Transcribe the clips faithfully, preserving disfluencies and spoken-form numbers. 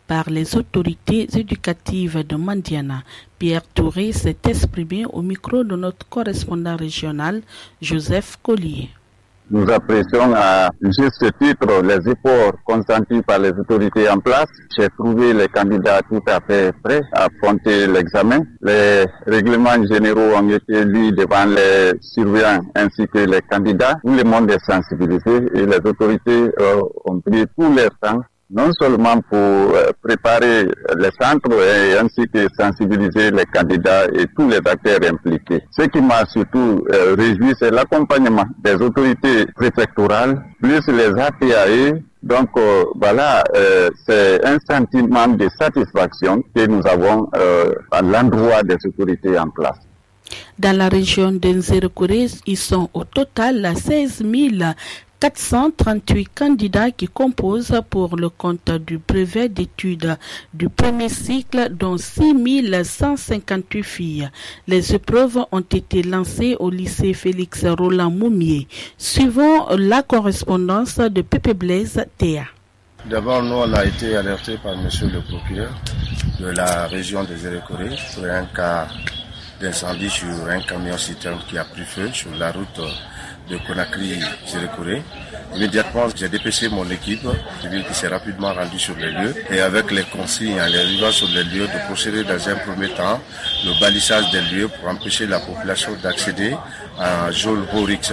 par les autorités éducatives de Mandiana. Pierre Touré s'est exprimé au micro de notre correspondant régional, Joseph Collier. Nous apprécions à juste titre les efforts consentis par les autorités en place. J'ai trouvé les candidats tout à fait prêts à affronter l'examen. Les règlements généraux ont été lus devant les surveillants ainsi que les candidats. Tout le monde est sensibilisé et les autorités euh, ont pris tout leur temps, non seulement pour euh, préparer les centres et ainsi que sensibiliser les candidats et tous les acteurs impliqués. Ce qui m'a surtout euh, réjoui, c'est l'accompagnement des autorités préfectorales, plus les A P A E. Donc euh, voilà, euh, c'est un sentiment de satisfaction que nous avons euh, à l'endroit des autorités en place. Dans la région d'Nzerekore, ils sont au total seize mille quatre cent trente-huit candidats qui composent pour le compte du brevet d'études du premier cycle, dont six mille cent cinquante-huit filles. Les épreuves ont été lancées au lycée Félix Roland Moumié. Suivons la correspondance de Pépé Blaise Théa. D'abord, nous, on a été alertés par monsieur le procureur de la région de Nzerekore sur un cas d'incendie sur un camion citerne qui a pris feu sur la route de Conakry-Nzerekore. Immédiatement, j'ai dépêché mon équipe qui s'est rapidement rendue sur les lieux et avec les consignes en arrivant sur les lieux de procéder dans un premier temps le balisage des lieux pour empêcher la population d'accéder à Jol-Borix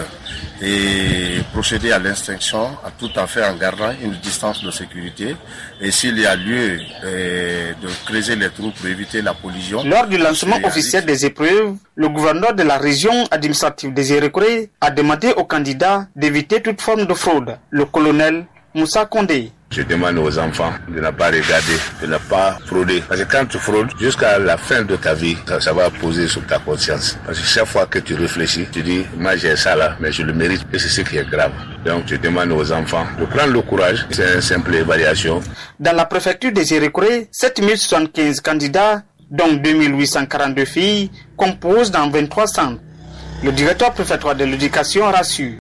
et procéder à l'extinction tout en fait en gardant une distance de sécurité et s'il y a lieu euh, de creuser les trous pour éviter la collision. Lors du lancement officiel des épreuves, le gouverneur de la région administrative des Nzerekore a demandé aux candidats d'éviter toute forme de fraude. Le colonel Moussa Kondé. Je demande aux enfants de ne pas regarder, de ne pas frauder. Parce que quand tu fraudes, jusqu'à la fin de ta vie, ça, ça va poser sur ta conscience. Parce que chaque fois que tu réfléchis, tu dis, moi j'ai ça là, mais je le mérite. Et c'est ce qui est grave. Donc je demande aux enfants de prendre le courage. C'est une simple évaluation. Dans la préfecture des Nzerekore, sept mille soixante-quinze candidats, dont deux mille huit cent quarante-deux filles, composent dans vingt-trois centres. Le directeur préfectoral de l'éducation rassure.